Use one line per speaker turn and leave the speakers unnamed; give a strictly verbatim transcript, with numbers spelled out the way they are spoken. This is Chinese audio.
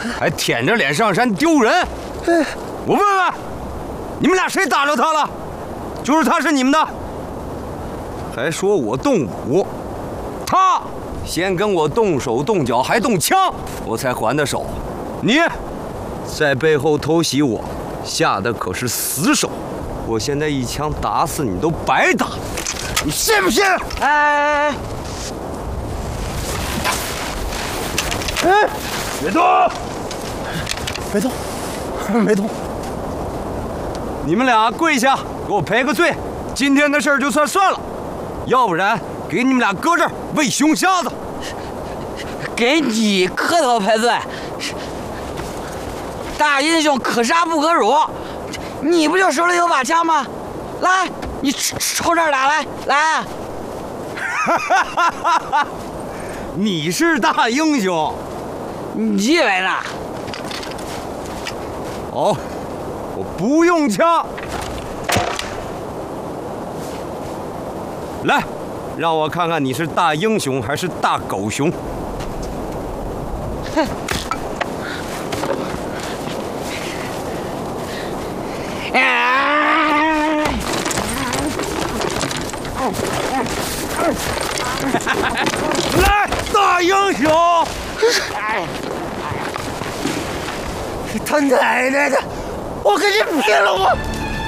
还舔着脸上山丢人！我问问，你们俩谁打着他了？就是他是你们的，还说我动武，他先跟我动手动脚，还动枪，我才还的手。你在背后偷袭我，下的可是死手。我现在一枪打死你都白打，你信不信？
哎哎哎！
哎，别动！
没动，没动。
你们俩跪下，给我赔个罪。今天的事儿就算算了，要不然给你们俩搁这儿喂熊瞎子。
给你磕头赔罪，大英雄可杀不可辱。你不就手里有把枪吗？来，你冲这儿打来，来啊！
你是大英雄，
你以为呢？
好，我不用枪。来，让我看看你是大英雄还是大狗熊。
哼！
来，大英雄！
他奶奶的！我跟你拼了！我。